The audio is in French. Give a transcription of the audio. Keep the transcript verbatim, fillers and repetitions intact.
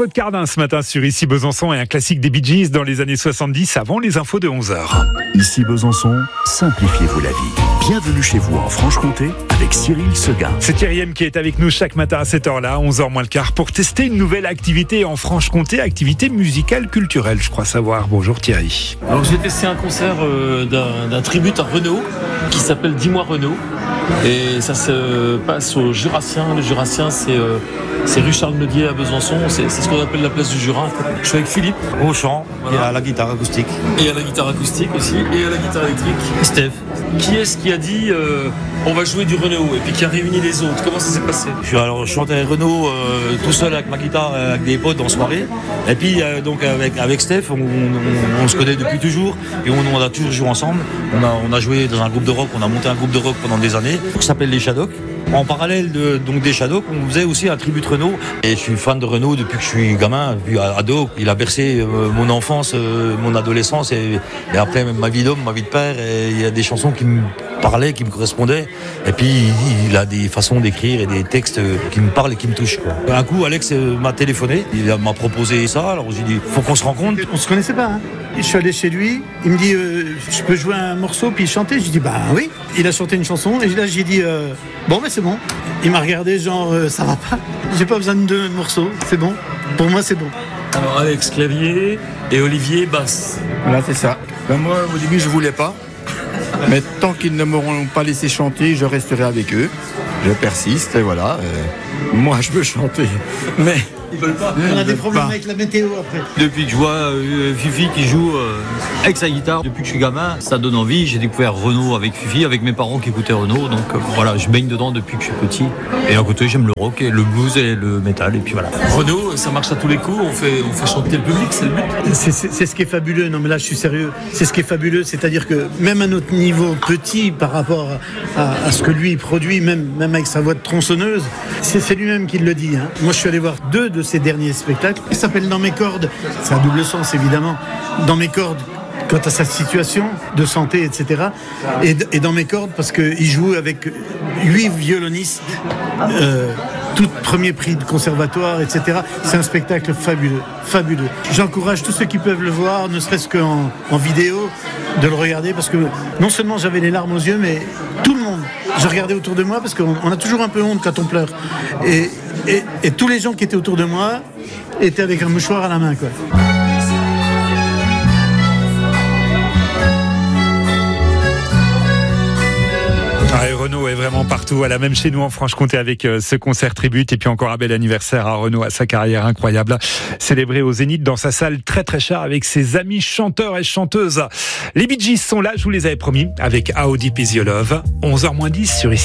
Charlotte Cardin ce matin sur Ici Besançon et un classique des Bee Gees dans les années soixante-dix avant les infos de onze heures. Ici Besançon, simplifiez-vous la vie. Bienvenue chez vous en Franche-Comté avec Cyril Seguin. C'est Thierry M qui est avec nous chaque matin à cette heure-là, onze heures moins le quart, pour tester une nouvelle activité en Franche-Comté, activité musicale culturelle, je crois savoir. Bonjour Thierry. Alors j'ai testé un concert euh, d'un, d'un tribute à Renaud qui s'appelle Dis-moi Renaud. Et ça se passe au Jurassien. Le Jurassien, c'est, euh, c'est rue Charles-Nodier à Besançon. C'est, c'est ce qu'on appelle la place du Jura. Je suis avec Philippe au chant, voilà. Et à la guitare acoustique. Et à la guitare acoustique aussi. Et à la guitare électrique. Steph. Qui est-ce qui a dit euh, on va jouer du Renaud et puis qui a réuni les autres? Comment ça s'est passé? Je suis alors je chantais Renaud euh, tout seul avec ma guitare, avec des potes en soirée. Et puis euh, donc avec, avec Steph, on, on, on se connaît depuis toujours. Et on, on a toujours joué ensemble. On a, on a joué dans un groupe de rock. On a monté un groupe de rock pendant des années. Qui s'appelle les Shadocks. En parallèle de, donc des Shadocks, on faisait aussi un tribut Renaud. Et je suis fan de Renaud depuis que je suis gamin, depuis ado. Il a bercé euh, mon enfance, euh, mon adolescence et, et après ma vie d'homme, ma vie de père. Et il y a des chansons qui me parlaient, qui me correspondaient. Et puis il, il a des façons d'écrire et des textes qui me parlent et qui me touchent, quoi. Un coup, Alex m'a téléphoné. Il m'a proposé ça. Alors j'ai dit, faut qu'on se rencontre. On se connaissait pas, hein. Je suis allé chez lui, il me dit euh, je peux jouer un morceau puis chanter. J'ai dit bah oui. Il a chanté une chanson et là j'ai dit euh, bon mais c'est bon. Il m'a regardé genre euh, ça va pas. J'ai pas besoin de deux morceaux, c'est bon. Pour moi c'est bon. Alors Alex clavier et Olivier basse. Voilà c'est ça. Ben, moi au début je voulais pas, mais tant qu'ils ne m'auront pas laissé chanter, je resterai avec eux. Je persiste et voilà. Euh, moi je veux chanter, mais ils veulent pas. On a des problèmes avec la météo après. Depuis que je vois euh, Fifi qui joue euh, avec sa guitare, depuis que je suis gamin, ça donne envie. J'ai découvert Renaud avec Fifi, avec mes parents qui écoutaient Renaud. Donc euh, voilà, je baigne dedans depuis que je suis petit. Et à côté, j'aime le rock, et le blues et le métal. Et puis voilà. Renaud, ça marche à tous les coups. On fait, on fait chanter le public, c'est le but. C'est, c'est, c'est ce qui est fabuleux. Non mais là, je suis sérieux. C'est ce qui est fabuleux. C'est-à-dire que même à notre niveau petit par rapport à, à ce que lui produit, même, même avec sa voix de tronçonneuse, c'est, c'est lui-même qui le dit. Hein. Moi, je suis allé voir deux de ses derniers spectacles. Il s'appelle Dans mes cordes. C'est à double sens, évidemment. Dans mes cordes, quant à sa situation de santé, et cetera. Et, et dans mes cordes, parce qu'il joue avec huit violonistes, euh, tout premier prix de conservatoire, et cetera. C'est un spectacle fabuleux, fabuleux. J'encourage tous ceux qui peuvent le voir, ne serait-ce qu'en en vidéo, de le regarder, parce que non seulement j'avais les larmes aux yeux, mais tout le monde. Je regardais autour de moi, parce qu'on on a toujours un peu honte quand on pleure. Et, et, et tous les gens qui étaient autour de moi étaient avec un mouchoir à la main, quoi. Ouais, Renaud est vraiment partout, à la même chez nous en Franche-Comté avec euh, ce concert tribute et puis encore un bel anniversaire à Renaud, à sa carrière incroyable, célébré au Zénith dans sa salle très très chère avec ses amis chanteurs et chanteuses. Les Bee Gees sont là, je vous les avais promis, avec How Deep Is Your Love, onze heures moins dix sur Ici.